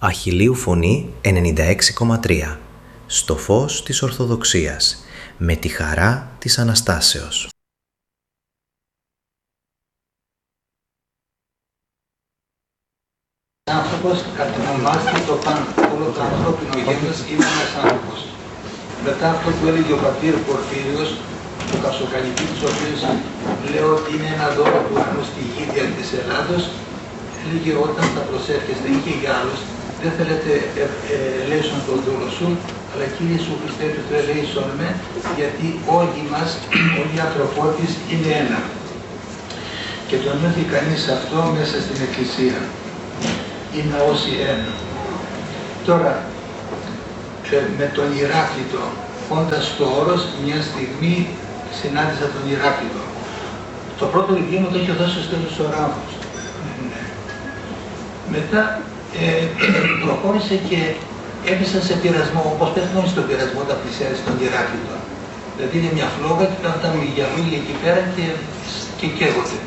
Αχιλλείου Φωνή 96,3. Στο φως της Ορθοδοξίας, με τη χαρά της Αναστάσεως. Άνθρωπος κατανομάστηκε το πάνω, όλο το ανθρώπινο γένος είναι ένας άνθρωπος. Μετά αυτό που έλεγε ο πατήρ Πορφύριος, ο Καυσοκαλυπτήτης, ο οποίος λέω ότι είναι ένα δώρο του Ουρανού στη γη δια της Ελλάδος, έλεγε όταν θα προσεύχεστε ή και για άλλους, δεν θέλετε ελέησον τον δούλο σου, αλλά Κύριε Σου Χριστέ του Θεού ελέησον με, γιατί όλοι μας, όλοι οι ανθρωπότης είναι ένα. Και το νιώθει κανείς αυτό μέσα στην Εκκλησία. Είναι όσοι ένα. Τώρα, με τον Ηράκλειτο, όντας στο Όρος, μια στιγμή συνάντησα τον Ηράκλειτο. Το πρώτο βιβλίο μου το είχε δώσει ο Στέλιος ο Ράμφος. Μετά προχώρησε και έπεσα σε πειρασμό, όπως πέφτουν στον πειρασμό όταν πλησιάζει τον Ηράκλειτο. Δηλαδή είναι μια φλόγα και κάνουν για λόγια εκεί πέρα και καίγονται.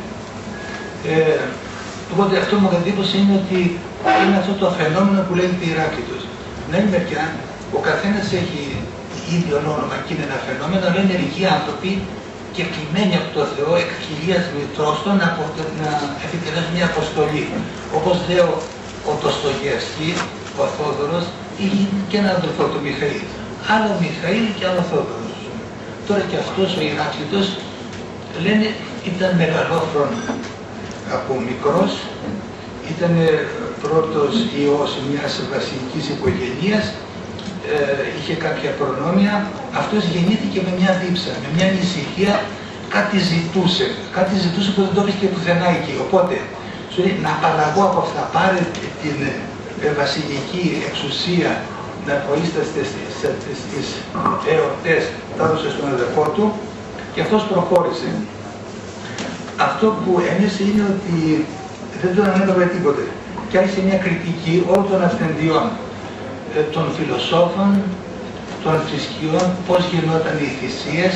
Οπότε αυτό μου εντύπωση είναι ότι είναι αυτό το φαινόμενο που λέγεται Ηράκλειτος. Να είναι μεριά, ο καθένας έχει ίδιο όνομα και είναι ένα φαινόμενο, αλλά είναι μερικοί άνθρωποι και κλειμένοι από το Θεό, εκ κοιλίας μητρόστων, να επιτελέσουν μια αποστολή. Όπως λέω ο Ντοστογεύσκη, ο Θόδωρος, είχε και έναν αδελφό του Μιχαήλ. Άλλο Μιχαήλ και άλλο Θόδωρος. Τώρα και αυτός ο Ηράκλειτος, λένε, ήταν μεγαλόφρον από μικρός, ήταν πρώτος ιός μιας βασιλικής οικογένειας, είχε κάποια προνόμια. Αυτός γεννήθηκε με μια δίψα, με μια ανησυχία, κάτι ζητούσε που δεν το βρίσκε πουθενά εκεί. Οπότε, σου λέει, να απαλλαγώ από αυτά, πάρε την βασιλική εξουσία, να βοήθαστε στις εορτές, τα έδωσε στον αδερφό του και αυτός προχώρησε. Αυτό που ένιωσε είναι ότι δεν τον ανέβαλε τίποτε και άρχισε μια κριτική όλων των αυθεντιών, των φιλοσόφων, των θρησκειών, πώς γινόταν οι θυσίες,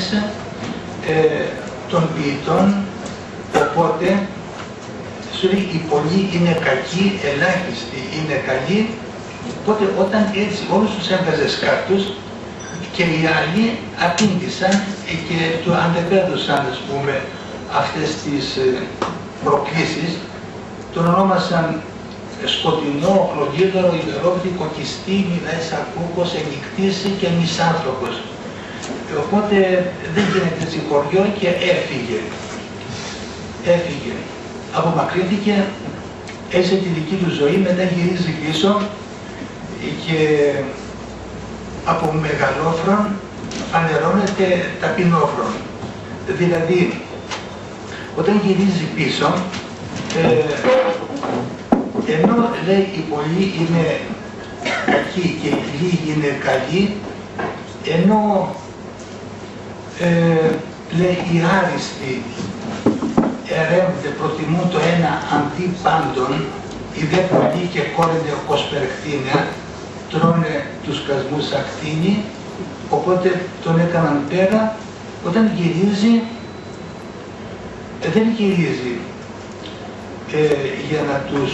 των ποιητών. Οπότε, σου λέει, οι πολλοί είναι κακοί, ελάχιστοι είναι καλοί. Οπότε όταν έτσι όλους τους έβγαζε σκάρτους και οι άλλοι απήντησαν και του αντεπέδωσαν, ας πούμε, αυτές τις προκλήσεις, τον ονόμασαν σκοτεινό, οχλογίδωρο, υπερόπτικο, κιστή, μηδέσα κούκος, ενικτής και μισάνθρωπος. Οπότε δεν γίνεται συγχωριό και έφυγε. Απομακρύνθηκε, έζησε τη δική του ζωή, μετά γυρίζει πίσω και από μεγαλόφρον φανερώνεται ταπεινόφρον. Δηλαδή, όταν γυρίζει πίσω, ενώ λέει οι πολλοί είναι κακοί και οι λίγοι είναι καλοί, ενώ λέει οι άριστοι ερεύονται, προτιμούν το ένα αντί πάντων, οι δε πολλοί και κόρενε όπως περκτήνια, τρώνε τους κασμούς ακτίνη, οπότε τον έκαναν πέρα. Όταν γυρίζει, δεν γυρίζει για να τους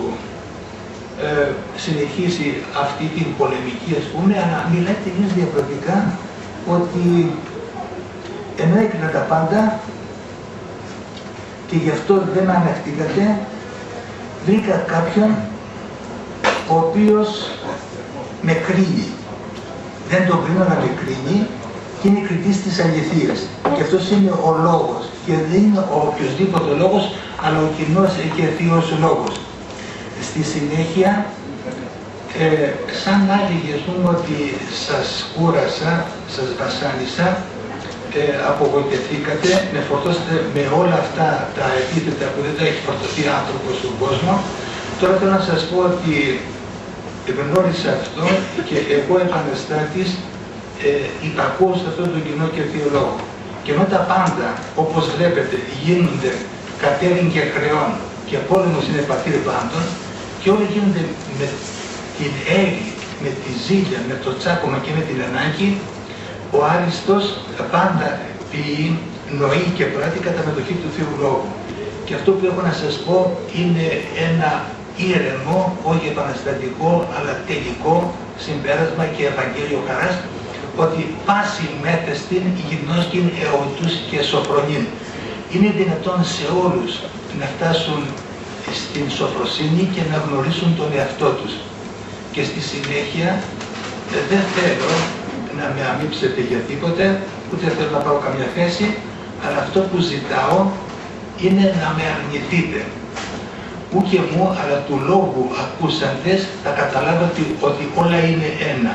συνεχίσει αυτή την πολεμική, ας πούμε, αλλά μιλάει τελείως διαφορετικά ότι ενώ έκρινα τα πάντα και γι' αυτό δεν ανεχτήκατε, βρήκα κάποιον ο οποίος με κρίνει. Δεν τον κρίνω να με κρίνει και είναι κριτής της αληθείας. Και αυτός είναι ο λόγος. Και δεν είναι ο οποιοσδήποτε λόγος, αλλά ο κοινός και θείος λόγος. Στη συνέχεια, σαν άλλοι ας πούμε ότι σας κούρασα, σας βασάνισα, απογοητευθήκατε, με φορτώσατε με όλα αυτά τα επίθετα που δεν τα έχει φορτωθεί άνθρωπος στον κόσμο. Τώρα θέλω να σας πω ότι γνώρισα αυτό και εγώ επαναστάτης υπακούω σε αυτόν τον κοινό και θείο λόγο. Και ενώ τα πάντα, όπως βλέπετε, γίνονται κατέριν και χρεών και πόλεμος είναι πατήρ πάντων και όλοι γίνονται με την έγκλη, με τη ζήλια, με το τσάκωμα και με την ανάγκη, ο άριστος πάντα ποιεί, νοεί και πράττει κατά μετοχή του Θεού Λόγου. Και αυτό που έχω να σας πω είναι ένα ήρεμο, όχι επαναστατικό, αλλά τελικό συμπέρασμα και Ευαγγέλιο χαράς, ότι πάση μέτεστην γυμνώσκην εωτούς και σοφρονήν. Είναι δυνατόν σε όλους να φτάσουν στην σοφροσύνη και να γνωρίσουν τον εαυτό τους. Και στη συνέχεια δεν θέλω να με αμύψετε για τίποτε, ούτε θέλω να πάω καμιά θέση, αλλά αυτό που ζητάω είναι να με αρνηθείτε. Ου και μου, αλλά του λόγου ακούσαντες θα καταλάβατε ότι όλα είναι ένα.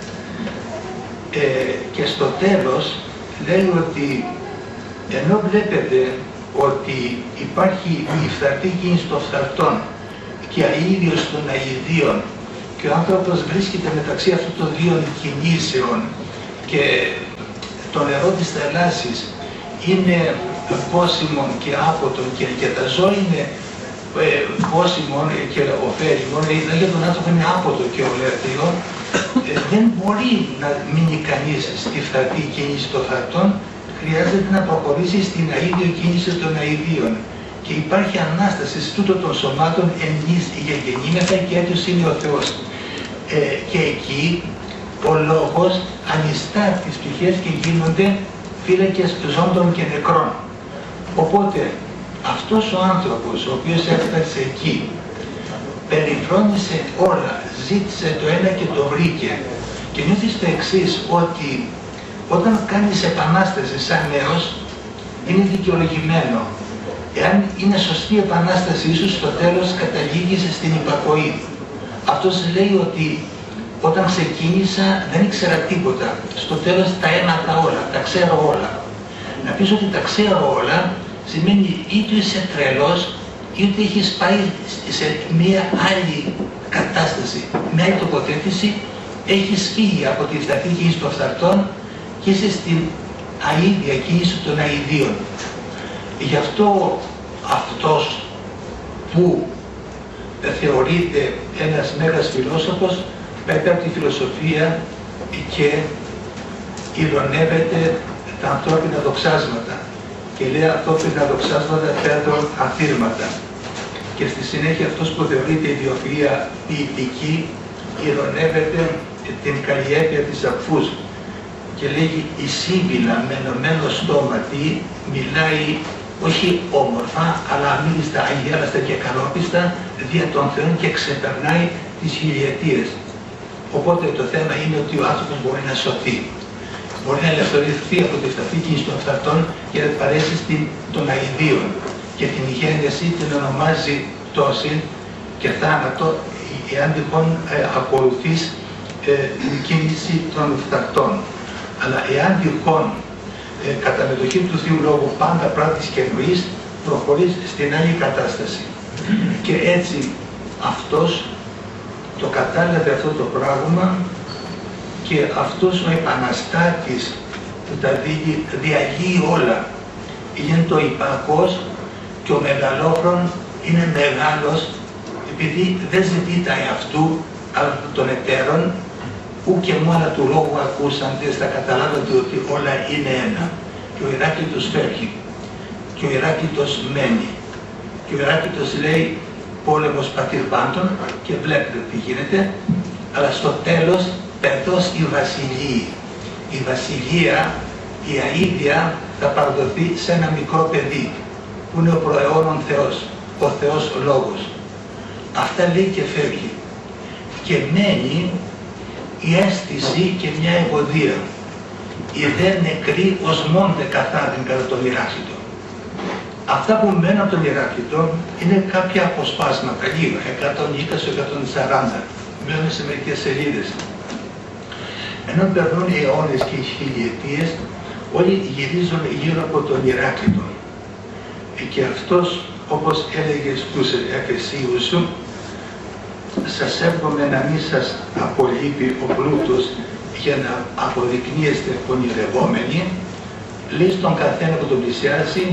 Και στο τέλος λέει ότι ενώ βλέπετε ότι υπάρχει η φθαρτή κίνηση των φθαρτών και αίδιος των αηδίων και ο άνθρωπος βρίσκεται μεταξύ αυτών των δύο κινήσεων και το νερό της θαλάσσης είναι πόσιμον και άποτον και τα ζώα είναι πόσιμον και ωφέλιμον, δηλαδή για τον άνθρωπο είναι άποτο και ολέθριο, δεν μπορεί να μείνει κανείς στη φθαρτή κίνηση των φθαρτών, χρειάζεται να προχωρήσει στην αίδιο κίνηση των αηδίων. Και υπάρχει ανάσταση τούτων των σωμάτων εμείς γεννήμεθα και έτος είναι ο Θεός. Και εκεί ο λόγος ανιστά τις πτυχές και γίνονται φύλακες ζώντων και νεκρών. Οπότε αυτός ο άνθρωπος ο οποίος έφτασε εκεί περιφρόνησε όλα, ζήτησε το ένα και το βρήκε και νιώθεις το εξής, ότι όταν κάνεις επανάσταση σαν νέος είναι δικαιολογημένο. Εάν είναι σωστή η επανάσταση, ίσως στο τέλος καταλήγεις στην υπακοή. Αυτός λέει ότι όταν ξεκίνησα δεν ήξερα τίποτα. Στο τέλος τα έμαθα όλα, τα ξέρω όλα. Να πεις ότι τα ξέρω όλα σημαίνει είτε είσαι τρελός, είτε έχεις πάει σε μια άλλη κατάσταση, μια άλλη τοποθέτηση, έχεις φύγει από τη φθαρτή κίνηση των φθαρτών και είσαι στην αίδια κίνηση των αηδίων. Γι' αυτό αυτός που θεωρείται ένας μέγας φιλόσοφος πέρα από τη φιλοσοφία και ειρωνεύεται τα ανθρώπινα δοξάσματα και λέει ανθρώπινα δοξάσματα πέρα αθήρματα. Και στη συνέχεια αυτός που θεωρείται ιδιοφυΐα ποιητική ειρωνεύεται την καλλιέργεια της αφούς και λέγει η σύμπηλα με ενωμένο στόματι μιλάει όχι όμορφα αλλά αμύριστα, αγιάλαστα και καλόπιστα δια των Θεών και ξεπερνάει τις χιλιετίες. Οπότε το θέμα είναι ότι ο άνθρωπος μπορεί να σωθεί. Μπορεί να ελευθερωθεί από τη φθαρτή κίνηση των φθαρτών και να παρέσει των αηδίων και την γέννηση την ονομάζει πτώση και θάνατο εάν τυχόν ακολουθείς την κίνηση των φθαρτών. Αλλά εάν τυχόν κατά μετοχή του Θείου Λόγου πάντα πράττεις και εννοείς, προχωρείς στην άλλη κατάσταση. Και έτσι αυτός το κατάλαβε αυτό το πράγμα και αυτός ο επαναστάτης που τα διαλύει όλα. Είναι το υπακός και ο μεγαλόφρον είναι μεγάλος επειδή δεν ζητεί τα εαυτού αλλά των εταίρων, ου και μόνο του λόγου ακούσαντες θα καταλάβετε ότι όλα είναι ένα. Και ο Ηράκλειτος φεύγει και ο Ηράκλειτος μένει και ο Ηράκλειτος λέει πόλεμος πατήρ πάντων και βλέπετε τι γίνεται, αλλά στο τέλος πεντός η βασιλεία. Η βασιλεία, η αίδια θα παραδοθεί σε ένα μικρό παιδί που είναι ο προαιώνων Θεός, ο Θεός Λόγος. Αυτά λέει και φεύγει και μένει η αίσθηση και μια ευωδία. Οι δε νεκροί ως μόντε καθάδιν κατά τον Ηράκλειτο. Αυτά που μένουν από τον Ηράκλειτο είναι κάποια αποσπάσματα, λίγα, 120-140, μένουν σε μερικές σελίδες. Ενώ περνούν οι αιώνες και οι χιλιετίες, όλοι γυρίζουν γύρω από τον Ηράκλειτο. Και αυτός, όπως έλεγε στους Εφεσίους σου, σας εύχομαι να μην σας απολείπει ο πλούτος για να αποδεικνύεστε πονηρευόμενοι, λέει στον καθένα που τον πλησιάζει,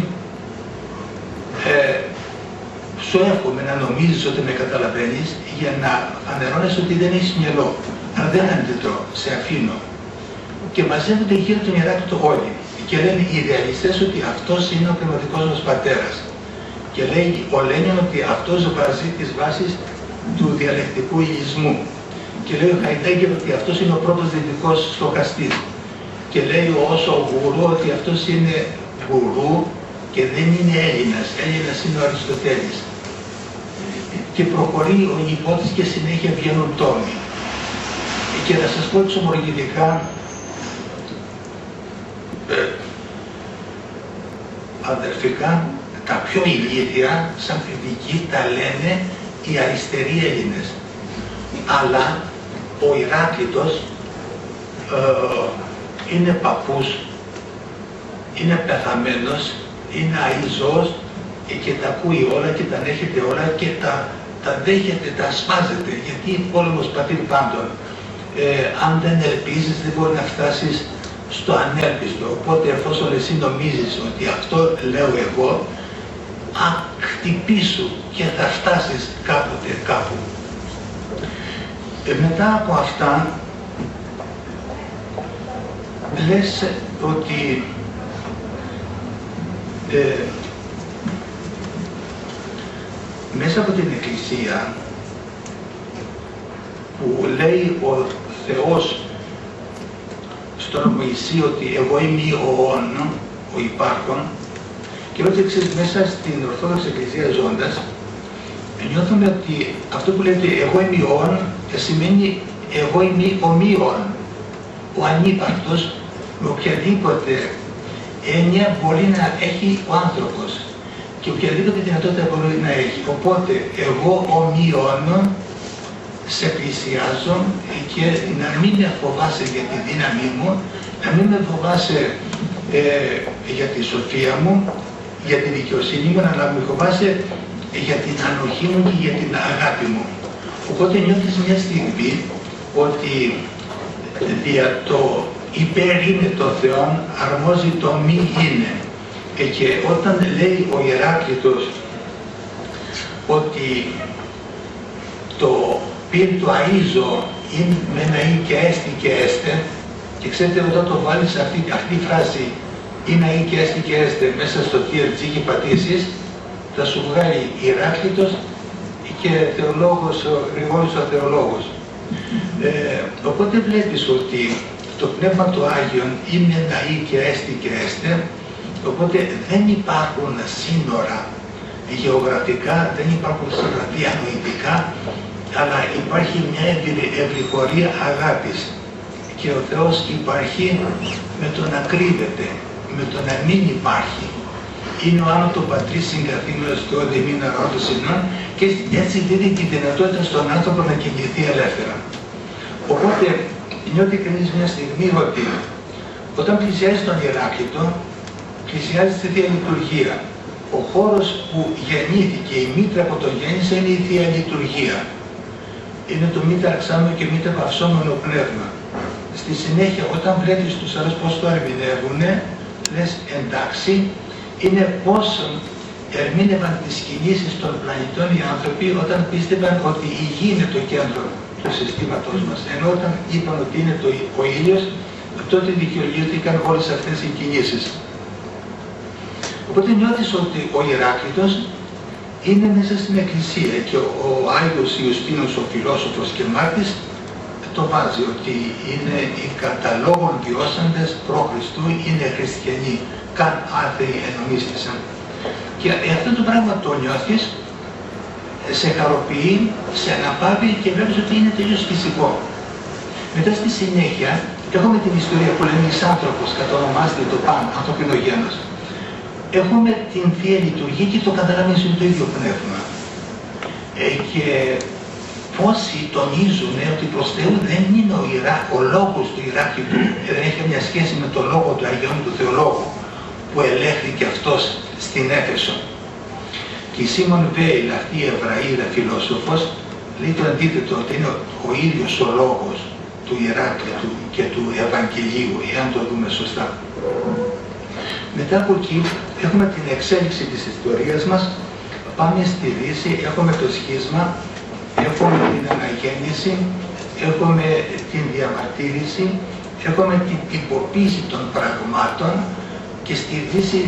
σου εύχομαι να νομίζεις ότι με καταλαβαίνεις για να φανερώνεις ότι δεν έχεις μυαλό. Αλλά δεν αντιτρώ, σε αφήνω. Και μαζεύονται γύρω τον Ηράκλειτο όλοι. Και λένε οι ιδεαλιστές ότι αυτός είναι ο πνευματικός μας πατέρας. Και λέει ο Λένιν ότι αυτός βάζει τις βάσεις του διαλεκτικού υλισμού. Και λέει ο Χαϊντέγκερ ότι αυτός είναι ο πρώτος δυτικός στοχαστής. Και λέει ο Όσο Γουρού ότι αυτός είναι Γουρού και δεν είναι Έλληνας. Έλληνας είναι ο Αριστοτέλης. Και προχωρεί η υπόθεση και συνέχεια βγαίνουν τόμοι. Και να σας πω εξομολογητικά, αδερφικά, τα πιο ηλίθια σαν κριτική τα λένε οι αριστεροί Έλληνες. Αλλά ο Ηράκλειτος είναι παππούς, είναι πεθαμένος, είναι αηζός και τα ακούει όλα και τα ανέχεται όλα και τα δέχεται, τα ασπάζεται, γιατί πόλεμος πατήρ πάντων. Αν δεν ελπίζεις δεν μπορεί να φτάσεις στο ανέλπιστο. Οπότε εφόσον εσύ νομίζεις ότι αυτό λέω εγώ, χτυπήσου και θα φτάσεις κάποτε κάπου. Μετά από αυτά λες ότι μέσα από την Εκκλησία που λέει ο Θεός στον Μωυσή ότι εγώ είμαι ο όν, ο υπάρχον, και ό,τι εξής μέσα στην Ορθόδοξη Εκκλησία ζώντας, νιώθουμε ότι αυτό που λέτε εγώ είμαι ο όν σημαίνει εγώ είμαι ο μη όν, ο ανύπαρκτος, με οποιαδήποτε έννοια μπορεί να έχει ο άνθρωπος και οποιαδήποτε δυνατότητα μπορεί να έχει. Οπότε εγώ ο μη όν σε πλησιάζω και να μην με φοβάσαι για τη δύναμή μου, να μην με φοβάσαι για τη σοφία μου, για τη δικαιοσύνη μου, αλλά με φοβάσαι για την ανοχή μου και για την αγάπη μου. Οπότε νιώθεις μια στιγμή ότι δια το υπέρ είναι το Θεό, αρμόζει το μη είναι. Και όταν λέει ο Ηράκλειτος ότι το πήρ το αΐζω είναι με να είναι και έστι και έστε, και ξέρετε όταν το βάλεις αυτή η φράση είναι να είναι και έστι και έστε μέσα στο TRG και πατήσεις, θα σου βγάλει Ηράκλειτος και θεολόγος, ο Γρηγόρης ο θεολόγος. Οπότε βλέπεις ότι το Πνεύμα του Άγιον είναι να είναι και έστι και έστε, οπότε δεν υπάρχουν σύνορα γεωγραφικά, δεν υπάρχουν σύνορα διανοητικά, αλλά υπάρχει μια ευρυχωρία αγάπης και ο Θεός υπάρχει με το να κρύβεται, με το να μην υπάρχει. Είναι ο άνω το πατρίς συγκαθήμενος και ο δεμήν αρώντος συνών και έτσι δίνει τη δυνατότητα στον άνθρωπο να κινηθεί ελεύθερα. Οπότε νιώθει κανείς μια στιγμή ότι όταν πλησιάζει τον Ηράκλειτο, πλησιάζει στη Θεία Λειτουργία. Ο χώρος που γεννήθηκε, η μήτρα που τον γέννησε είναι η Θεία Λειτουργία. Είναι το μη ταραξάμενο και μη ταπαυσόμενο πνεύμα. Στη συνέχεια, όταν βλέπεις τους άλλους πώς το ερμηνεύουνε, λες εντάξει, είναι πώς ερμήνευαν τις κινήσεις των πλανητών οι άνθρωποι όταν πίστευαν ότι η γη είναι το κέντρο του συστήματος μας. Ενώ όταν είπαν ότι είναι ο ήλιος, τότε δικαιολογήθηκαν όλες αυτές οι κινήσεις. Οπότε νιώθεις ότι ο Ηράκλειτος είναι μέσα στην Εκκλησία και ο Άγιος Ιουστίνος, ο φιλόσοφος και μάρτης, το βάζει ότι είναι οι κατά λόγων βιώσαντες προ Χριστού, είναι χριστιανοί, καν άθεοι ενομίστησαν. Και αυτό το πράγμα το νιώθεις, σε χαροποιεί, σε αναπαύει και βλέπεις ότι είναι τελείως φυσικό. Μετά στη συνέχεια έχουμε την ιστορία που λένε Ισάνθρωπος, κατονομάζεται το παν, ανθρωπίνο γένος. Έχουμε την Θεία Λειτουργία και το καταλαβαίνεις είναι το ίδιο πνεύμα. Και πόσοι τονίζουν ότι προς Θεού δεν είναι ο λόγος του Ηράκλειτου, δεν έχει μια σχέση με το λόγο του Αγιών του Θεολόγου που ελέγχθηκε αυτός στην Έφεσο. Και η Σίμων Βέιλ, αυτή η Εβραία φιλόσοφος, λέει το αντίθετο, ότι είναι ο ίδιος ο λόγος του Ηράκλειτου και του Ευαγγελίου, εάν το δούμε σωστά. Μετά από εκεί έχουμε την εξέλιξη της ιστορίας μας, πάμε στη Δύση, έχουμε το σχίσμα, έχουμε την αναγέννηση, έχουμε την διαμαρτύρηση, έχουμε την τυποποίηση των πραγμάτων και στη Δύση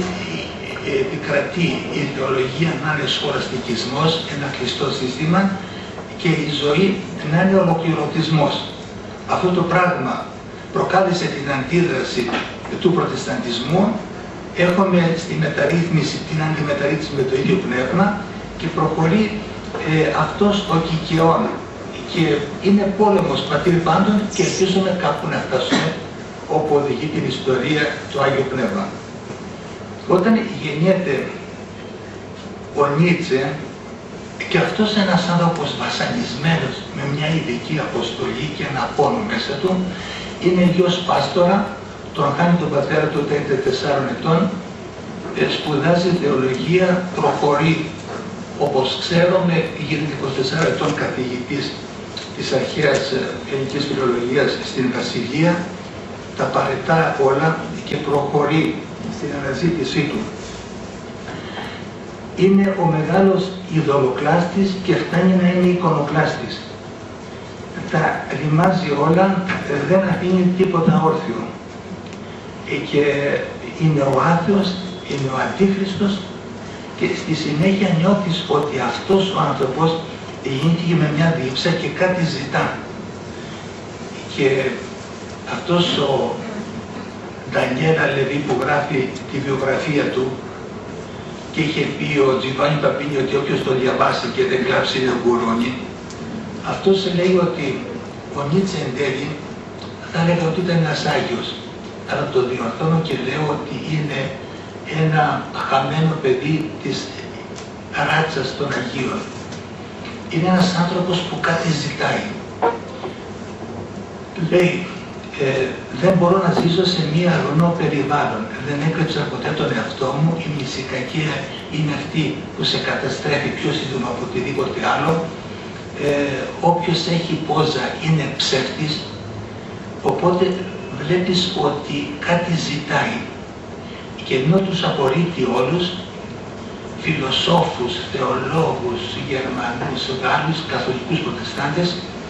επικρατεί η ιδεολογία να είναι σχολαστικισμός, ένα κλειστό σύστημα και η ζωή να είναι ολοκληρωτισμός. Αυτό το πράγμα προκάλεσε την αντίδραση του προτεσταντισμού. Έχουμε στη μεταρρύθμιση, την αντιμεταρρύθμιση με το ίδιο πνεύμα και προχωρεί αυτός ο κικαιών. Και είναι πόλεμος πατήρ πάντων και ελπίζουμε κάπου να φτάσουμε όπου οδηγεί την ιστορία το Άγιο Πνεύμα. Όταν γεννιέται ο Νίτσε, και αυτός ένας άνθρωπος βασανισμένος με μια ειδική αποστολή και ένα πόνο μέσα του, είναι γιος πάστορα, τον χάνει τον πατέρα του όταν είναι 4 ετών, σπουδάζει θεολογία, προχωρεί, όπως ξέρουμε, γίνεται 24 ετών καθηγητής της αρχαίας ελληνικής φιλολογίας στην Βασιλεία, τα παρετά όλα και προχωρεί στην αναζήτησή του. Είναι ο μεγάλος ειδωλοκλάστης και φτάνει να είναι εικονοκλάστης. Τα ρημάζει όλα, δεν αφήνει τίποτα όρθιο. Και είναι ο άθεος, είναι ο αντίχριστος και στη συνέχεια νιώθεις ότι αυτός ο άνθρωπος γίνεται με μια δίψα και κάτι ζητά. Και αυτός ο Ντανιέλα Λεβί που γράφει τη βιογραφία του και είχε πει ο Τζιβάνι Παπίνι ότι όποιος το διαβάσει και δεν γράψει είναι γκουρόνι, αυτός λέει ότι ο Νίτσε εν τέλει θα έλεγα ότι ήταν ένας Άγιος, αλλά το διορθώνω και λέω ότι είναι ένα χαμένο παιδί της ράτσας των Αγίων. Είναι ένας άνθρωπος που κάτι ζητάει. Λέει, δεν μπορώ να ζήσω σε μία αγνό περιβάλλον. Δεν έκρυψα ποτέ τον εαυτό μου. Η μυσικακία είναι αυτή που σε καταστρέφει πιο σύντομα από οτιδήποτε άλλο. Όποιος έχει πόζα είναι ψεύτης. Οπότε βλέπεις ότι κάτι ζητάει. Και ενώ τους απορρίπτει όλους, φιλοσόφους, θεολόγους, Γερμανούς, Γάλλους, καθολικούς προτεστάντες,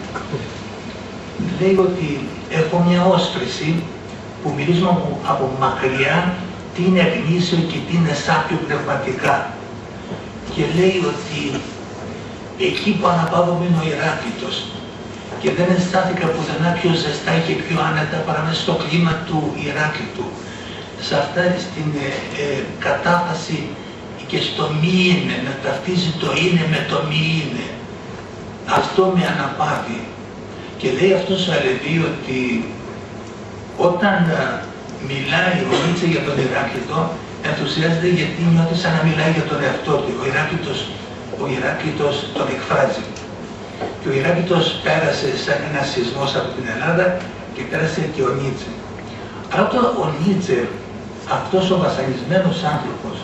λέει ότι έχω μια όσφρηση που μυρίζουμε από μακριά τι είναι γνήσιο και τι είναι σάπιο πνευματικά. Και λέει ότι εκεί που αναπαύομαι είναι ο Ηράκλειτος και δεν αισθάνθηκα πουθενά πιο ζεστά και πιο άνετα παρά μέσα στο κλίμα του Ηράκλειτου. Σε αυτά στην κατάφαση και στο μη είναι, να ταυτίζει το είναι με το μη είναι. Αυτό με αναπαύει. Και λέει αυτός ο Αλεβί ότι όταν μιλάει ο Νίτσε για τον Ηράκλειτο, ενθουσιάζεται γιατί νιώθει σαν να μιλάει για τον εαυτό του. Ο Ηράκλειτος τον εκφράζει. Και ο Ηράκλειτος πέρασε σαν ένα σεισμός από την Ελλάδα και πέρασε και ο Νίτσε. Αλλά ο Νίτσε, αυτός ο βασανισμένος άνθρωπος,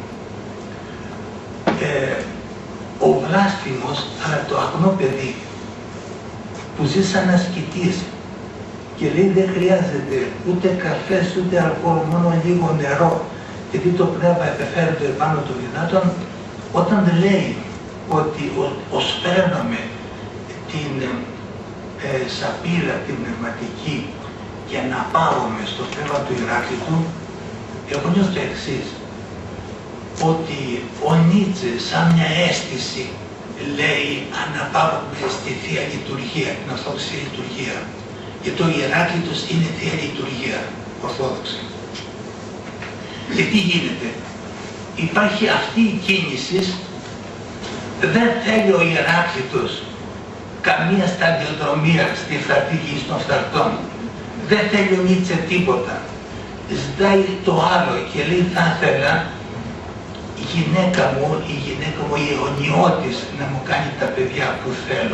ο βλάσφημος αλλά το αγνό παιδί, που ζει σαν ασκητής και λέει δεν χρειάζεται ούτε καφές ούτε αλκοόλ, μόνο λίγο νερό, γιατί το πνεύμα επεφέρεται επάνω των δυνάτων. Όταν λέει ότι οσπέρνομαι την σαπίλα, την πνευματική και να πάγομαι στο πνεύμα του Ηράκλειτου, εγώ νιώθω το εξής, ότι ο Νίτσε σαν μια αίσθηση λέει αναπαύομαι στη Θεία Λειτουργία, την Ορθόδοξη Λειτουργία. Και το Ηράκλειτος είναι Θεία Λειτουργία, Ορθόδοξη. Και τι γίνεται, υπάρχει αυτή η κίνηση, δεν θέλει ο Ηράκλειτος καμία σταδιοδρομία στη φθαρτή γη των φθαρτών. Δεν θέλει ο Νίτσε τίποτα. Ζητάει το άλλο και λέει θα ήθελα η γυναίκα μου η αιωνιώτης να μου κάνει τα παιδιά που θέλω.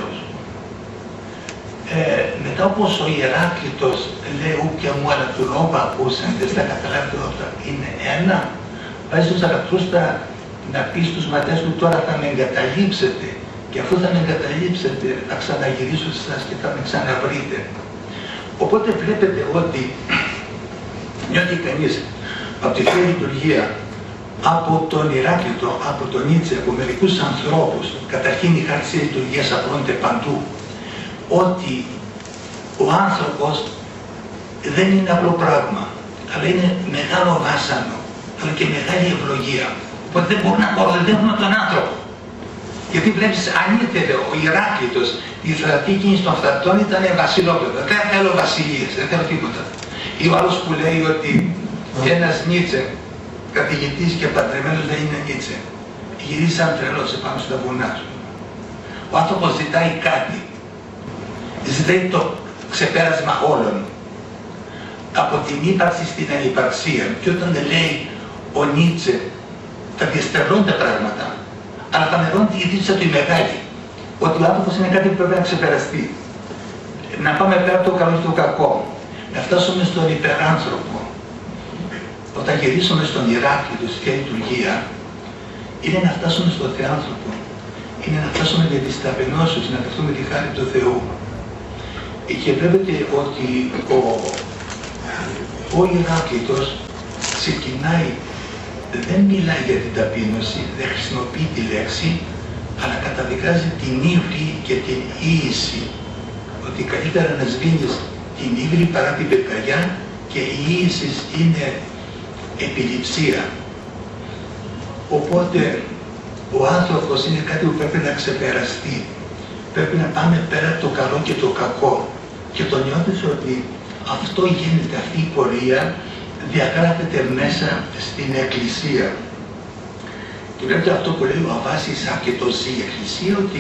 Μετά όπως ο Ηράκλειτος λέει ούκια μου αλλά του ρόπα ακούσαν, δεν στα καταλάβει ότι είναι ένα, βάζει τον Ζαρατρούστα να πει στους ματές του τώρα θα με εγκαταλείψετε και αφού θα με εγκαταλείψετε θα ξαναγυρίσω σε εσάς και θα με ξαναβρείτε. Οπότε βλέπετε ότι νιώθει κανείς από τη Θεία Λειτουργία, από τον Ηράκλειτο, από τον Νίτσε, από μερικούς ανθρώπους, καταρχήν η χάρτη της λειτουργίας απλώνεται παντού, ότι ο άνθρωπος δεν είναι απλό πράγμα, αλλά είναι μεγάλο βάσανο, αλλά και μεγάλη ευλογία. Οπότε δεν μπορούν να κοροϊδεύουν τον άνθρωπο. Γιατί βλέπεις, αν ήθελε ο Ηράκλειτος η θεατρική κίνηση των φθαρτών ήταν βασιλόπεδο. Δεν θέλω βασιλείες, δεν θέλω τίποτα. Ή ο άλλος που λέει ότι ένας Νίτσε, καθηγητής και παντρεμένος δεν είναι Νίτσε. Γυρίζει σαν τρελός επάνω στα βουνά σου. Ο άνθρωπος ζητάει κάτι. Ζητάει το ξεπέρασμα όλων. Από την ύπαρξη στην ανυπαρξία. Και όταν λέει ο Νίτσε, θα διαστερνώνται πράγματα, αλλά θα μερώνει τη δίτσα του η μεγάλη. Ότι ο άνθρωπος είναι κάτι που πρέπει να ξεπεραστεί. Να πάμε πέρα από το καλό και το κακό. Να φτάσουμε στον υπεράνθρωπο. Όταν γυρίσουμε στον Ηράκλειο, στη Θεία Λειτουργία, είναι να φτάσουμε στον Θεάνθρωπο. Είναι να φτάσουμε για τις ταπεινώσεις, να δεχτούμε τη χάρη του Θεού. Και βλέπετε ότι ο Ηράκλειτος ξεκινάει, δεν μιλάει για την ταπείνωση, δεν χρησιμοποιεί τη λέξη, αλλά καταδικάζει την ύβρι και την ίηση. Ότι καλύτερα να σβήνεις την ύβρι παρά την πυρκαγιά και η ίηση είναι επιληψία. Οπότε ο άνθρωπος είναι κάτι που πρέπει να ξεπεραστεί. Πρέπει να πάμε πέρα από το καλό και το κακό. Και το νιώθεις ότι αυτό γίνεται, αυτή η πορεία διαγράφεται μέσα στην Εκκλησία. Και βλέπετε αυτό που λέει ο Αββάς Ισαάκ και το ζει η Εκκλησία, ότι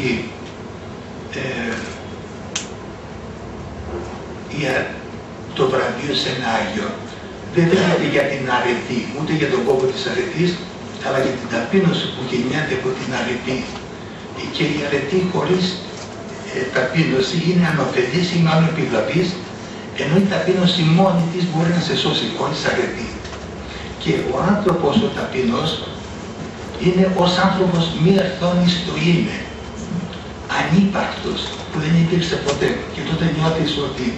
το βραβείο σε ένα Άγιο δεν δίνεται για την αρετή, ούτε για τον κόπο της αρετής, αλλά για την ταπείνωση που γεννιέται από την αρετή. Και η αρετή χωρίς ταπείνωση είναι ανωφελής ή μάλλον επιβλαβής, ενώ η ταπείνωση μόνη της μπορεί να σε σώσει χωρίς αρετή. Και ο άνθρωπος ο ταπεινός είναι ως άνθρωπος μη ερθώνης το είναι, ανύπαρκτος, που δεν υπήρξε ποτέ. Και τότε νιώθεις ότι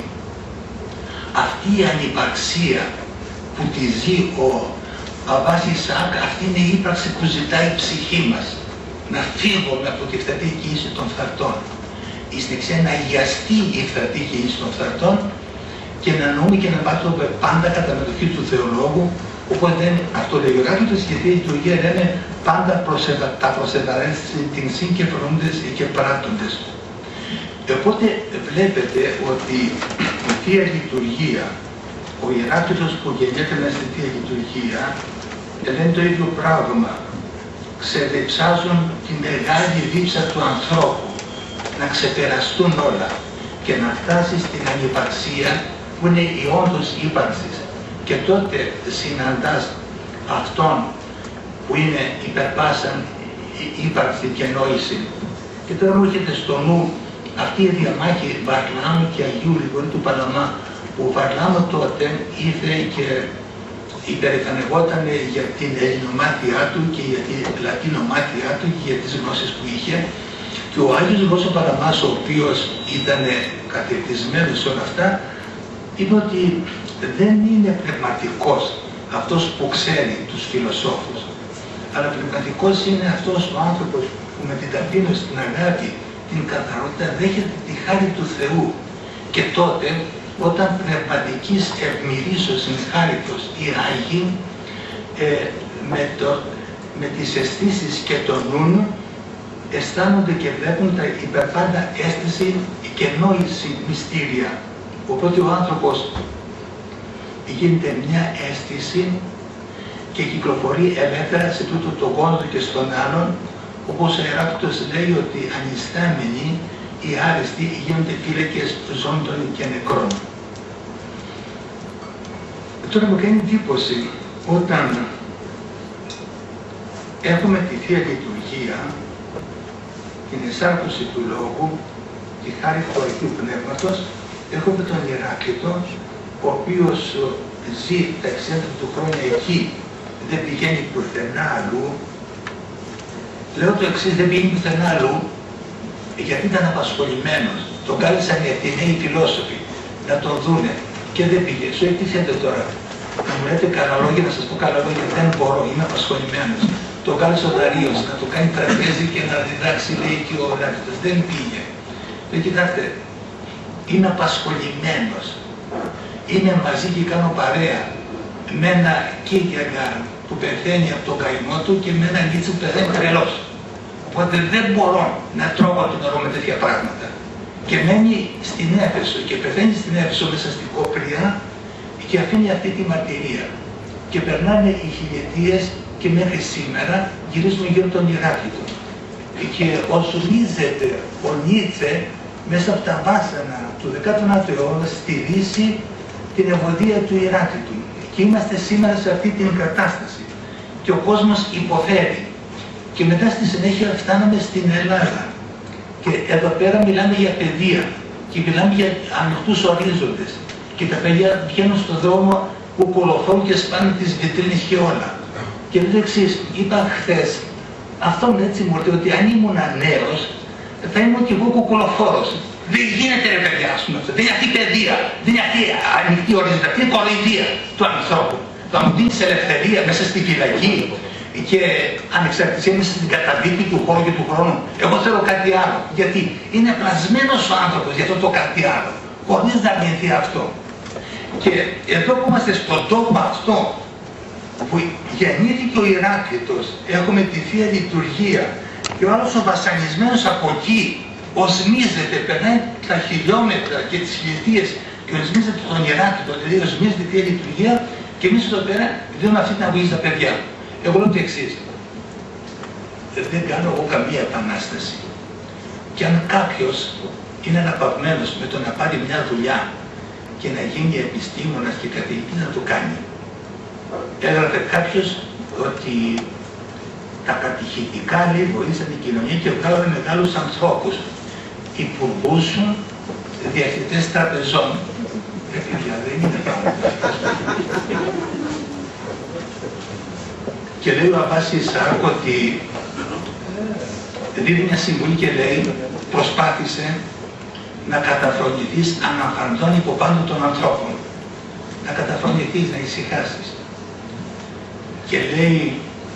αυτή η ανυπαρξία που τη ζει ο Αββάς Ισαάκ, αυτή είναι η ύπαρξη που ζητάει η ψυχή μας. Να φύγουμε από τη φθαρτή κίνηση των φθαρτών. Η συνεξία να αγιαστεί η φθαρτή κίνηση των φθαρτών και να νοούμε και να πάρουμε πάντα κατά μετοχή του Θεολόγου, οπότε δεν, αυτό λέει ο Ηράκλειτος, γιατί η λειτουργία λένε πάντα τα προσεβαρέσεις την σύν και φρονούντες και πράττοντες. Οπότε βλέπετε ότι η Θεία Λειτουργία, ο Ηράκλειτος που γεννιέται μέσα στη Θεία Λειτουργία, λένε το ίδιο πράγμα. Ξεδιψάζουν τη μεγάλη δίψα του ανθρώπου, να ξεπεραστούν όλα και να φτάσει στην ανυπαρξία που είναι η όντως ύπαρξης. Και τότε συναντάς αυτόν που είναι υπερπάσαν ύπαρξη και νόηση. Και τώρα μου έρχεται στο νου αυτή η διαμάχη Βαρλάμου και Αγίου Γρηγορίου του Παλαμά, που ο Βαρλάμου τότε ήρθε και υπερηφανευόταν για την ελληνομάθειά του και για τη λατινομάθειά του και για τις γνώσεις που είχε. Και ο Άγιος Γρηγόριος ο Παλαμάς, ο οποίος ήταν κατηρτισμένος σε όλα αυτά, είπε ότι δεν είναι πνευματικός αυτός που ξέρει τους φιλοσόφους, αλλά πνευματικός είναι αυτός ο άνθρωπος που με την ταπείνωση, την αγάπη, την καθαρότητα δέχεται τη χάρη του Θεού. Και τότε, όταν πνευματικής ευμυρίσεως χάριτος οι Άγιοι με τις αισθήσεις και το νου αισθάνονται και βλέπουν τα υπερπάντα αίσθηση και νόηση μυστήρια. Οπότε ο άνθρωπος γίνεται μια αίσθηση και κυκλοφορεί ελεύθερα σε τούτο τον κόσμο και στον άλλον, όπως ο Ηράκλειτος λέει ότι ανιστάμενοι οι άρεστοι γίνονται φύλακες ζώντων και νεκρών. Τώρα μου κάνει εντύπωση όταν έχουμε τη Θεία Λειτουργία, την εσάρτωση του Λόγου, τη χάρη του Αγίου Πνεύματος, έχουμε τον Ηράκλειτο, ο οποίος ζει τα 60 του χρόνια εκεί, δεν πηγαίνει πουθενά αλλού. Λέω το εξής, δεν πηγαίνει πουθενά αλλού, γιατί ήταν απασχολημένος. Τον κάλεσαν οι Αθηναίοι φιλόσοφοι να τον δούνε και δεν πήγε. Σου λέει, τι θέλετε τώρα, να μου λέτε καλά λόγια, να σας πω καλά λόγια, δεν μπορώ, είμαι απασχολημένος. Τον κάλεσε ο Δαρίος να το κάνει τραπέζι και να διδάξει, λέει, και ο Ηράκλειτος. Δεν πήγε. Λέει, κοιτάξτε, είμαι απασχολημένος. Είναι μαζί και κάνω παρέα με ένα Κίριαγκαρ που πεθαίνει από τον καημό του και με έναν Νίτσε που πεθαίνει τρελός. Οπότε δεν μπορώ να τρώγω το νερό με τέτοια πράγματα. Και μένει στην Έφεσο και πεθαίνει στην Έφεσο μέσα στην Κόπρια και αφήνει αυτή τη μαρτυρία. Και περνάνε οι χιλιετίες και μέχρι σήμερα γυρίζουν γύρω τον Ηράκλειτο. Και οσμίζεται ο Νίτσε μέσα από τα βάσανα του 19ου αιώνα στη Δύση την ευωδία του Ηράκλειτου. Και είμαστε σήμερα σε αυτή την κατάσταση. Και ο κόσμος υποφέρει. Και μετά στη συνέχεια φτάνουμε στην Ελλάδα. Και εδώ πέρα μιλάμε για παιδεία και μιλάμε για ανοιχτούς ορίζοντες. Και τα παιδιά βγαίνουν στον δρόμο που κολοφώνουν και σπάνε τις βιτρίνες και όλα. Και λέω το εξής, είπα χθες, αυτόν έτσι μου λέει ότι αν ήμουν νέος θα ήμουν και εγώ κουκουλοφόρος. Δεν γίνεται ρε παιδιά, ας πούμε αυτό. Δεν είναι αυτή η παιδεία, δεν είναι αυτή η ανοιχτή ορίζοντα, αυτή είναι η κοροϊδία του ανθρώπου. Θα μου δίνεις ελευθερία μέσα στη φυλακή και ανεξαρτησία μέσα στην καταδίκη του χώρου και του χρόνου. Εγώ θέλω κάτι άλλο. Γιατί είναι πλασμένος ο άνθρωπος για αυτό το κάτι άλλο, χωρίς να αρνηθεί αυτό. Και εδώ που είμαστε στον τόπο αυτό, που γεννήθηκε ο Ηράκλειτος, έχουμε τη Θεία Λειτουργία και ο άλλος ο βασανισμένος από εκεί οσμίζεται, περνάει τα χιλιόμετρα και τις χιλιετίες και οσμίζεται τον Ηράκλειτο, δηλαδή οσμίζεται τη Θεία Λειτουργία και εμείς εδώ πέρα δίνουμε αυτή την αγωγή στα παιδιά. Εγώ λέω το εξής, δεν κάνω εγώ καμία επανάσταση και αν κάποιος είναι αναπαυμένος με το να πάρει μια δουλειά και να γίνει επιστήμονας και καθηγητής να το κάνει. Έγραφε κάποιος ότι τα κατηχητικά λέει βοήθησαν την κοινωνία και βγάλανε μεγάλους ανθρώπους, υπουργούς, διευθυντές τραπεζών. Δεν είναι πάνω. Και λέει ο Αββάς Ισαάκ ότι δίνει μια συμβουλή και λέει προσπάθησε να καταφρονηθείς αναφαντών υπό πάνω των ανθρώπων. Να καταφρονηθείς, να ησυχάσεις. Και λέει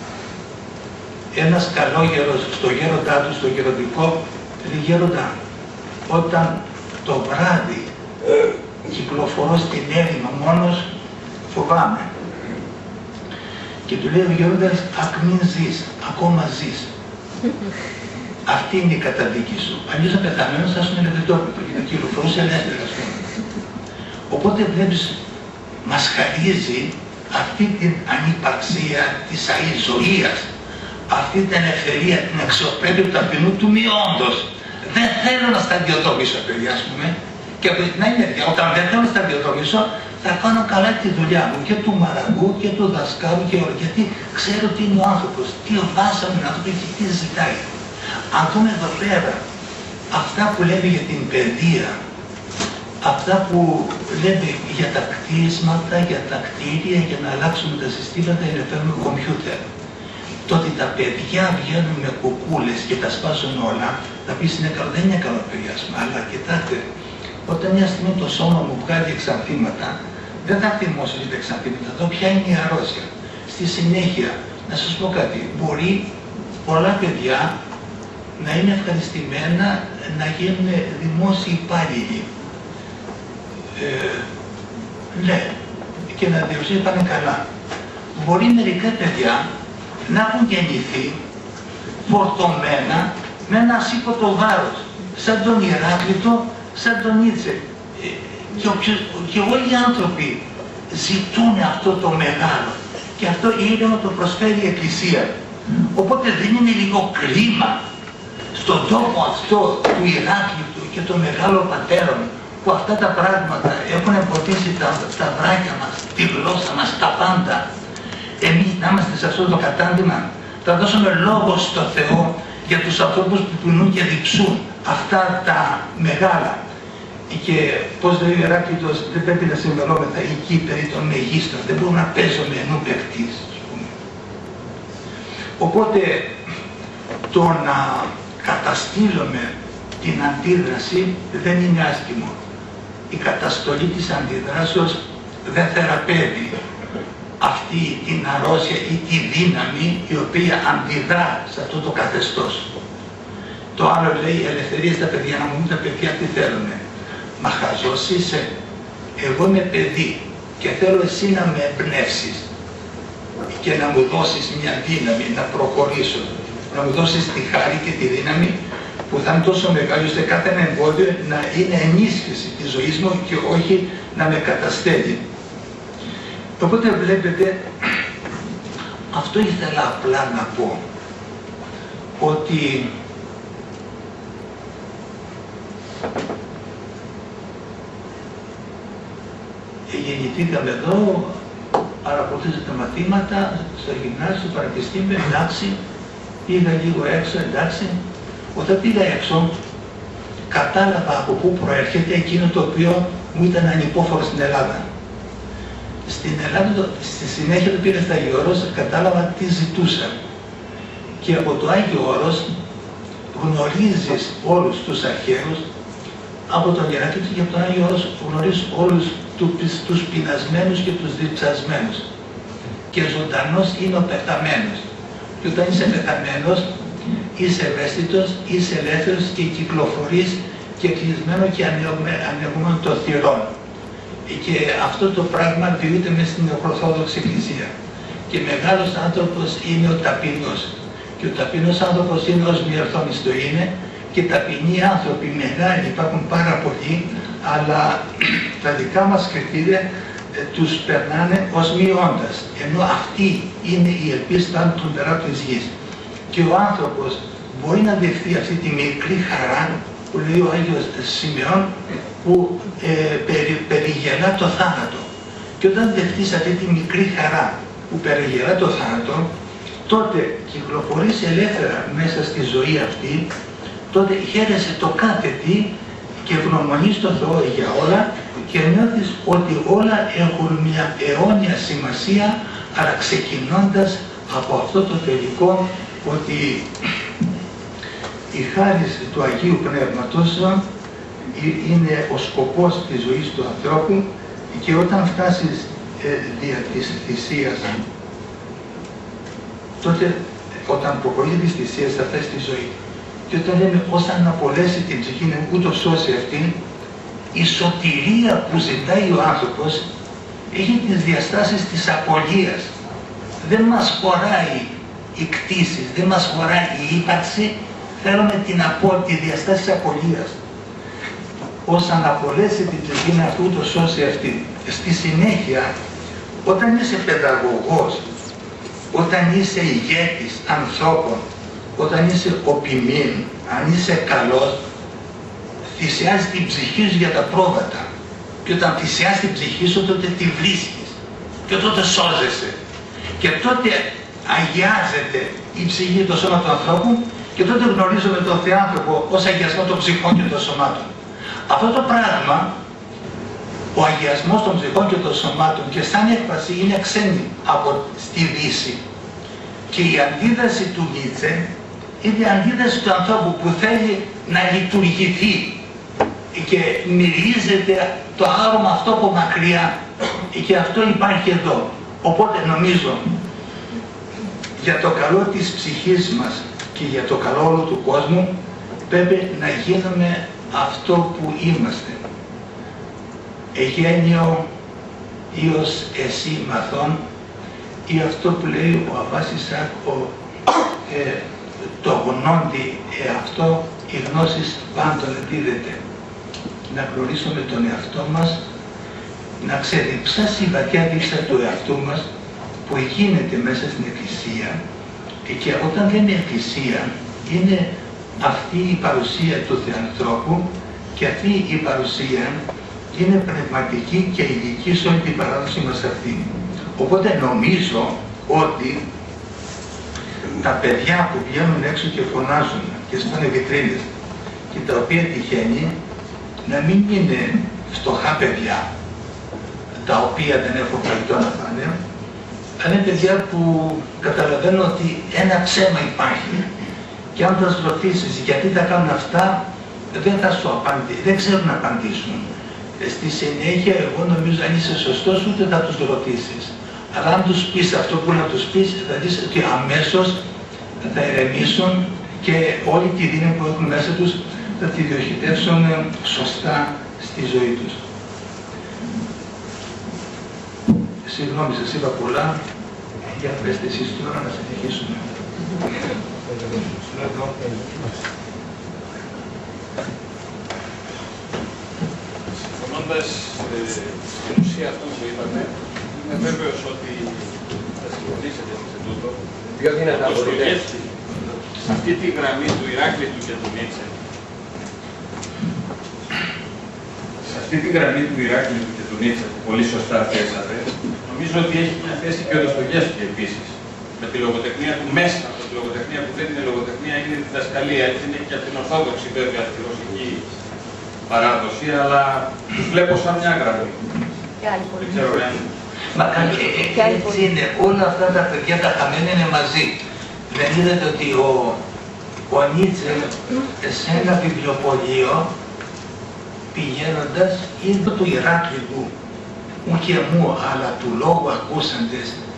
ένας καλόγερος στο γέροντά του, στο γεροντικό, λέει γέροντα, όταν το βράδυ κυκλοφορώ στην έρημο μόνος, φοβάμαι. Και του λέει ο γέροντας, ακ μην ζεις, ακόμα ζεις. Αυτή είναι η καταδίκη σου. Αλλιώς θα πεθαμένος θα ήσουν ελευθερόπιτο και θα κυκλοφορούσε ελεύθερα, ας πούμε. Οπότε βλέπεις, μας χαρίζει αυτή την ανυπαρξία της αηζωίας, αυτή την ελευθερία, την αξιοπρέπεια του ταπεινού του μη όντως. Δεν θέλω να σταδιοδρομήσω, παιδιά, ας πούμε. Και από την άλλη μεριά, όταν δεν θέλω να σταδιοδρομήσω, θα κάνω καλά τη δουλειά μου και του μαραγκού και του δασκάλου και όλα. Γιατί ξέρω τι είναι ο άνθρωπος, τι βάσα μου είναι αυτό και τι ζητάει. Αν δούμε εδώ πέρα αυτά που λέμε για την παιδεία, αυτά που λέμε για τα κτίσματα, για τα κτίρια, για να αλλάξουμε τα συστήματα ή να φέρουμε κομπιούτερ. Το ότι τα παιδιά βγαίνουν με κουκούλες και τα σπάζουν όλα, θα πεις είναι καλό, δεν είναι καλό παιδιάσμα, αλλά κοιτάξτε, όταν μια στιγμή το σώμα μου βγάλει εξανθήματα, δεν θα θυμώσω για τα εξανθήματα, εδώ ποια είναι η αρρώστια. Στη συνέχεια, να σας πω κάτι, μπορεί πολλά παιδιά να είναι ευχαριστημένα να γίνουν δημόσιοι υπάλληλοι. Ναι, και να διορθώσουν πάνε καλά. Μπορεί μερικά παιδιά να έχουν γεννηθεί φορτωμένα με ένα ασήκωτο βάρος, σαν τον Ηράκλειτο, σαν τον Νίτσε. Και όλοι οι άνθρωποι ζητούν αυτό το μεγάλο και αυτό είναι να το προσφέρει η Εκκλησία. Οπότε δεν είναι λίγο κρίμα στον τόπο αυτό του Ηράκλειτου και των μεγάλων πατέρων που αυτά τα πράγματα έχουν εμποδίσει τα βράκια μας, τη γλώσσα μας, τα πάντα. Εμείς να είμαστε σε αυτό το κατάντημα, θα δώσουμε λόγο στο Θεό για τους ανθρώπους που πεινούν και διψούν αυτά τα μεγάλα. Και πώς λέει ο Ηράκλειτος, δεν πρέπει να συμβαλόμεθα εκεί περί των μεγίστων, δεν μπορούμε να παίζουμε ενώ παιχτής. Οπότε το να καταστήλουμε την αντίδραση δεν είναι άσχημο. Η καταστολή της αντιδράσεως δεν θεραπεύει αυτή την αρρώστια ή τη δύναμη η οποία αντιδρά σε αυτό το καθεστώς. Το άλλο λέει η ελευθερία στα παιδιά, να μου πούν τα παιδιά τι θέλουνε. Μα χαζός είσαι, εγώ είμαι παιδί και θέλω εσύ να με εμπνεύσεις και να μου δώσεις μια δύναμη να προχωρήσω. να μου δώσεις τη χάρη και τη δύναμη που θα είναι τόσο μεγάλη ώστε κάθε ένα εμπόδιο να είναι ενίσχυση της ζωής μου και όχι να με καταστέλει. Οπότε βλέπετε, αυτό ήθελα απλά να πω, ότι γεννηθήκαμε εδώ, παρακολουθήσαμε τα μαθήματα στο γυμνάσιο, στο πανεπιστήμιο, εντάξει, πήγα λίγο έξω, εντάξει. Όταν πήγα έξω, κατάλαβα από πού προέρχεται εκείνο το οποίο μου ήταν ανυπόφορο στην Ελλάδα. Στην Ελλάδα, στη συνέχεια το πήγα στα Άγιο Όρος, κατάλαβα τι ζητούσα. Και από το Άγιο Όρος γνωρίζεις όλους τους αρχαίους, από τον Ηράκλειο και από τον Άγιο Όρος γνωρίζεις όλους τους πεινασμένους και τους διψασμένους. Και ζωντανός είναι ο πεθαμένος. Και όταν είσαι πεθαμένος, είσαι ευαίσθητος, είσαι ελεύθερος και κυκλοφορείς και κλεισμένο και ανοιγμένο των θυρών. Και αυτό το πράγμα διούται μες στην Ορθόδοξη Εκκλησία. Και μεγάλος άνθρωπος είναι ο ταπεινός. Και ο ταπεινός άνθρωπος είναι ως μυερθόνης το είναι, και ταπεινοί άνθρωποι μεγάλοι υπάρχουν πάρα πολλοί, αλλά τα δικά μας κριτήρια τους περνάνε ως μειώντας. Ενώ αυτή είναι η ελπίς των τεράτων της γης. Και ο άνθρωπος μπορεί να δεχθεί αυτή τη μικρή χαρά που λέει ο Άγιος Σημεών, που περιγελά το θάνατο. Και όταν δεχτείς αυτή τη μικρή χαρά που περιγελά το θάνατο, τότε κυκλοφορείς ελεύθερα μέσα στη ζωή αυτή, τότε χαίρεσαι το κάθε τι και ευγνωμονείς τον Θεό για όλα και νιώθεις ότι όλα έχουν μια αιώνια σημασία, αλλά ξεκινώντας από αυτό το τελικό, ότι η χάρις του Αγίου Πνεύματος είναι ο σκοπός της ζωής του ανθρώπου, και όταν φτάσεις δια της θυσίας, τότε όταν προχωρήσει της θυσίας θα φτάσει στη ζωή. Και όταν λέμε όσαν απολέσει την ψυχή μου ούτω σώσει αυτήν, η σωτηρία που ζητάει ο άνθρωπος έχει τις διαστάσεις της απολίας. Δεν μας χωράει οι κτήσεις, δεν μας χωράει η ύπαρξη, θέλουμε τη διαστάση της απολίας. Όσαν απολέσει την ψυχή αυτού ούτω σώσει αυτήν. Στη συνέχεια, όταν είσαι παιδαγωγός, όταν είσαι ηγέτης ανθρώπων, όταν είσαι οπιμήν, αν είσαι καλός, θυσιάζεις την ψυχή σου για τα πρόβατα. Και όταν θυσιάζεις την ψυχή σου, τότε τη βρίσκεις. Και τότε σώζεσαι. Και τότε αγιάζεται η ψυχή και το σώμα του ανθρώπου, και τότε γνωρίζουμε τον Θεάνθρωπο ως αγιασμό των ψυχών και των σωμάτων. Αυτό το πράγμα, ο αγιασμός των ψυχών και των σωμάτων, και σαν έκφραση είναι ξένη από στη Δύση. Και η αντίδραση του Νίτσε είναι η αντίδραση του ανθρώπου που θέλει να λειτουργηθεί και μυρίζεται το άρωμα αυτό από μακριά, και αυτό υπάρχει εδώ. Οπότε νομίζω για το καλό της ψυχής μας και για το καλό όλου του κόσμου πρέπει να γίνουμε αυτό που είμαστε. Εγένειο ίος εσύ μαθών, ή αυτό που λέει ο Αββάς Ισακ, το γνώντι αυτό η γνώση πάντων δίδεται. Να γνωρίσουμε τον εαυτό μας, να ξεδιψάσει η βαθιά δίψα του εαυτού μας που γίνεται μέσα στην Εκκλησία, και όταν λέμε Εκκλησία είναι αυτή η παρουσία του Θεανθρώπου, και αυτή η παρουσία είναι πνευματική και ειδική σε όλη την παράδοση μας αυτή. Οπότε νομίζω ότι τα παιδιά που βγαίνουν έξω και φωνάζουν και σπάνε βιτρίνες, και τα οποία τυχαίνει να μην είναι φτωχά παιδιά, τα οποία δεν έχουν φαγητό να φάνε, αλλά είναι παιδιά που καταλαβαίνουν ότι ένα ψέμα υπάρχει, και αν τους ρωτήσεις γιατί τα κάνουν αυτά, δεν θα σου απαντήσουν, δεν ξέρουν να απαντήσουν. Στη συνέχεια, εγώ νομίζω αν είσαι σωστός, ούτε θα τους ρωτήσεις. Αλλά αν τους πεις αυτό που να τους πεις, θα δεις ότι αμέσως θα ηρεμήσουν και όλη τη δύναμη που έχουν μέσα τους θα τη διοχετεύσουν σωστά στη ζωή τους. Συγγνώμη, σας είπα πολλά. Για πέστε εσείς τώρα να συνεχίσουμε. Συμφωνώντας στην ουσία αυτό που είπατε, είμαι βέβαιος ότι θα συμφωνήσετε σε τούτο. Πιο δυνατά μπορείτε. Σε αυτή τη γραμμή του Ηράκλειτου και του Νίτσε, σε αυτή τη γραμμή του Ηράκλειτου και του Νίτσε που πολύ σωστά θέσατε, νομίζω ότι έχει μια θέση και ο Δοστογεύσκη επίσης. Με τη λογοτεχνία του μέσα από τη λογοτεχνία που δεν είναι λογοτεχνία, είναι η διδασκαλία. Είναι και από την Ορθόδοξη βέβαια τη ρωσική παράδοση, αλλά τους βλέπω σαν μια γραμμή. Δεν ξέρω αν. Μα έτσι είναι, όλα αυτά τα παιδιά τα χαμένα είναι μαζί. Δεν είδατε ότι ο Νίτσε σε ένα βιβλιοπωλείο πηγαίνοντας είδε του Ηράκλειτου, ου και μου, αλλά του λόγου ακούσαντες